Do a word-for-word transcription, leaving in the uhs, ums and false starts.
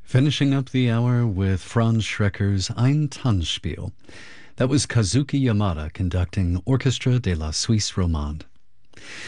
Finishing up the hour with Franz Schrecker's Ein Tanzspiel. That was Kazuki Yamada conducting Orchestra de la Suisse Romande.